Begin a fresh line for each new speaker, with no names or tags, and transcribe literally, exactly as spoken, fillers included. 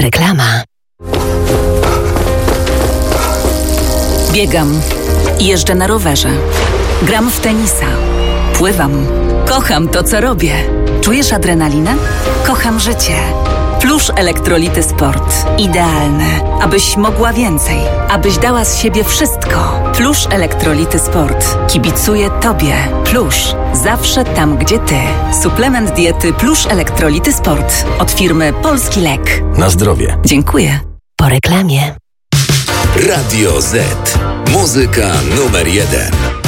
Reklama.
Biegam. Jeżdżę na rowerze. Gram w tenisa. Pływam. Kocham to, co robię. Czujesz adrenalinę? Kocham życie. Plusz Elektrolity Sport. Idealne, abyś mogła więcej. Abyś dała z siebie wszystko. Plusz Elektrolity Sport. Kibicuję Tobie. Plusz. Zawsze tam, gdzie Ty. Suplement diety Plusz Elektrolity Sport. Od firmy Polski Lek.
Na zdrowie.
Dziękuję.
Po reklamie.
Radio Z. Muzyka numer jeden.